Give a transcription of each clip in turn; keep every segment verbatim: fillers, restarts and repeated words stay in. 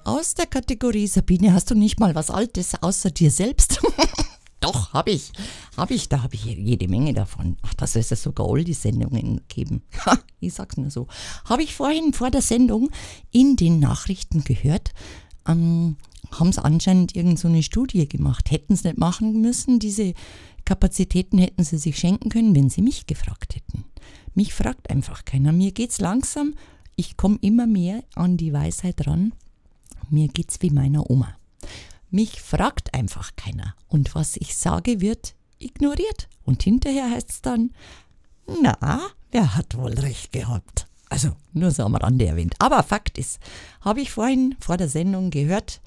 aus der Kategorie Sabine, hast du nicht mal was Altes außer dir selbst? Doch, habe ich. Habe ich, da habe ich jede Menge davon. Ach, da soll es ja sogar Oldie-Sendungen geben. Ha, ich sag's nur so. Habe ich vorhin vor der Sendung in den Nachrichten gehört, ähm, haben sie anscheinend irgend so eine Studie gemacht. Hätten sie nicht machen müssen, diese Kapazitäten hätten sie sich schenken können, wenn sie mich gefragt hätten. Mich fragt einfach keiner. Mir geht's langsam, ich komme immer mehr an die Weisheit ran. Mir geht's wie meiner Oma. Mich fragt einfach keiner. Und was ich sage, wird ignoriert. Und hinterher heißt es dann, na, wer hat wohl recht gehabt? Also, nur so am Rande erwähnt. Aber Fakt ist, habe ich vorhin vor der Sendung gehört,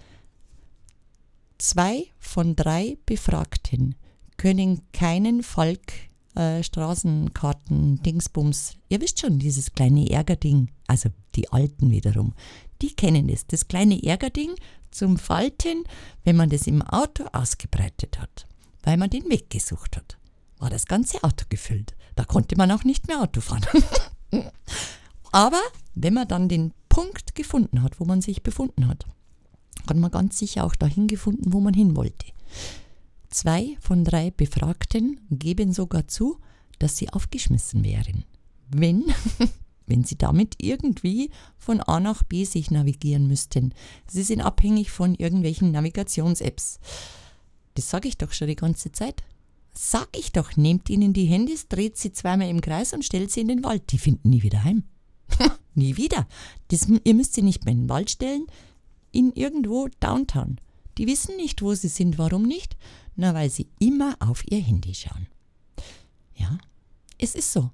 zwei von drei Befragten können keinen Falk äh, Straßenkarten, Dingsbums, ihr wisst schon, dieses kleine Ärgerding, also die Alten wiederum, die kennen es, das kleine Ärgerding zum Falten, wenn man das im Auto ausgebreitet hat, weil man den weggesucht hat, war das ganze Auto gefüllt. Da konnte man auch nicht mehr Auto fahren. Aber wenn man dann den Punkt gefunden hat, wo man sich befunden hat, hat man ganz sicher auch dahin gefunden, wo man hin wollte. Zwei von drei Befragten geben sogar zu, dass sie aufgeschmissen wären, wenn, wenn sie damit irgendwie von A nach B sich navigieren müssten. Sie sind abhängig von irgendwelchen Navigations-Apps. Das sage ich doch schon die ganze Zeit. Sag ich doch, nehmt ihnen die Handys, dreht sie zweimal im Kreis und stellt sie in den Wald. Die finden nie wieder heim. Nie wieder. Das, ihr müsst sie nicht mehr in den Wald stellen, in irgendwo Downtown. Die wissen nicht, wo sie sind. Warum nicht? Na, weil sie immer auf ihr Handy schauen. Ja, es ist so.